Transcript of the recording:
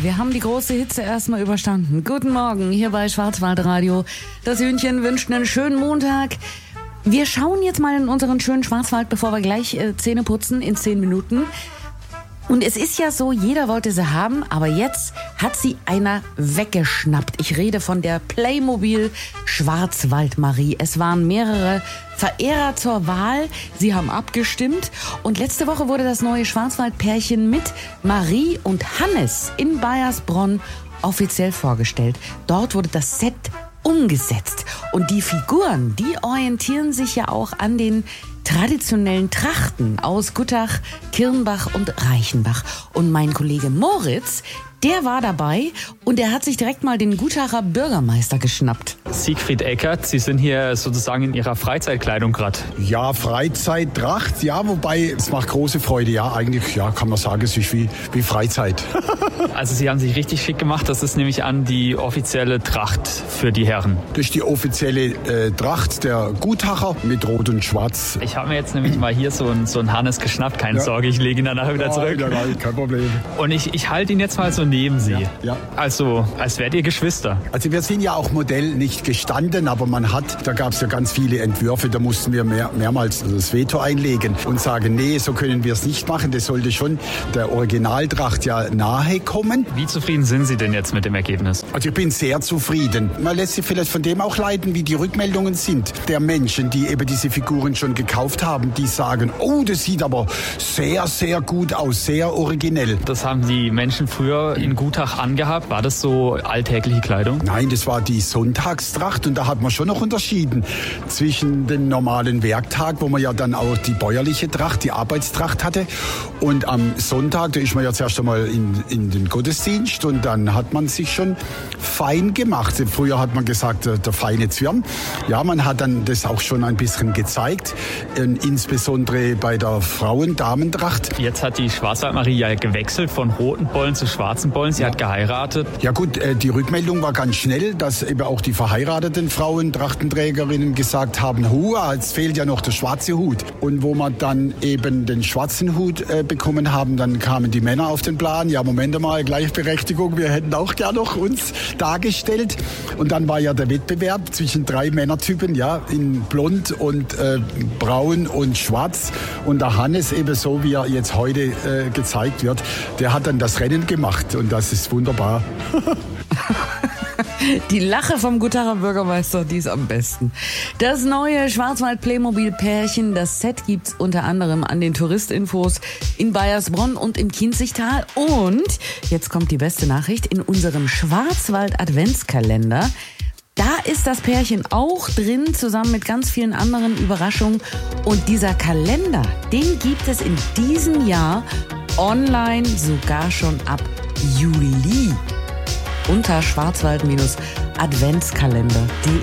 wir haben die große Hitze erstmal überstanden. Guten Morgen, hier bei Schwarzwaldradio. Das Hühnchen wünscht einen schönen Montag. Wir schauen jetzt mal in unseren schönen Schwarzwald, bevor wir gleich Zähne putzen in 10 Minuten. Und es ist ja so, jeder wollte sie haben, aber jetzt hat sie einer weggeschnappt. Ich rede von der Playmobil Schwarzwald-Marie. Es waren mehrere Verehrer zur Wahl. Sie haben abgestimmt. Und letzte Woche wurde das neue Schwarzwald-Pärchen mit Marie und Hannes in Baiersbronn offiziell vorgestellt. Dort wurde das Set umgesetzt. Und die Figuren, die orientieren sich ja auch an den traditionellen Trachten aus Guttach, Kirnbach und Reichenbach. Und mein Kollege Moritz, der war dabei und er hat sich direkt mal den Guttacher Bürgermeister geschnappt. Siegfried Eckert, Sie sind hier sozusagen in Ihrer Freizeitkleidung gerade. Ja, Freizeittracht, ja, wobei es macht große Freude. Ja, eigentlich kann man sagen, es ist wie Freizeit. Also Sie haben sich richtig schick gemacht. Das ist nämlich an die offizielle Tracht für die Herren. Das ist die offizielle Tracht der Guttacher mit Rot und Schwarz. Ich habe mir jetzt nämlich mal hier so einen Hannes geschnappt. Keine Sorge, ich lege ihn dann nachher wieder zurück. Nein, kein Problem. Und ich halte ihn jetzt mal so neben Sie. Ja. Also, als wärt ihr Geschwister. Also wir sind ja auch Modell nicht gestanden, aber da gab es ja ganz viele Entwürfe, da mussten wir mehrmals das Veto einlegen und sagen, nee, so können wir es nicht machen. Das sollte schon der Originaltracht ja nahe kommen. Wie zufrieden sind Sie denn jetzt mit dem Ergebnis? Also ich bin sehr zufrieden. Man lässt sich vielleicht von dem auch leiten, wie die Rückmeldungen sind der Menschen, die eben diese Figuren schon gekauft haben, die sagen, oh, das sieht aber sehr, sehr gut aus, sehr originell. Das haben die Menschen früher in Guttach angehabt. War das so alltägliche Kleidung? Nein, das war die Sonntagstracht und da hat man schon noch unterschieden zwischen dem normalen Werktag, wo man ja dann auch die bäuerliche Tracht, die Arbeitstracht hatte, und am Sonntag, da ist man ja zuerst einmal in den Gottesdienst und dann hat man sich schon fein gemacht. Früher hat man gesagt, der feine Zwirn. Ja, man hat dann das auch schon ein bisschen gezeigt, insbesondere bei der Frauen-Damentracht. Jetzt hat die Schwarzwald-Marie ja gewechselt von roten Bollen zu schwarzen Bollen. Sie hat geheiratet. Ja gut, die Rückmeldung war ganz schnell, dass eben auch die verheirateten Frauen, Trachtenträgerinnen gesagt haben, jetzt fehlt ja noch der schwarze Hut. Und wo wir dann eben den schwarzen Hut bekommen haben, dann kamen die Männer auf den Plan. Ja, Moment mal, Gleichberechtigung, wir hätten auch gerne noch uns dargestellt. Und dann war ja der Wettbewerb zwischen 3 Männertypen, ja, in blond und braun und schwarz. Und der Hannes, eben so wie er jetzt heute gezeigt wird, der hat dann das Rennen gemacht und das ist wunderbar. Die Lache vom Guttacher Bürgermeister, die ist am besten. Das neue Schwarzwald-Playmobil-Pärchen, das Set gibt's unter anderem an den Touristinfos in Baiersbronn und im Kinzigtal. Und jetzt kommt die beste Nachricht, in unserem Schwarzwald-Adventskalender. Da ist das Pärchen auch drin, zusammen mit ganz vielen anderen Überraschungen. Und dieser Kalender, den gibt es in diesem Jahr online sogar schon ab Juli unter schwarzwald-adventskalender.de.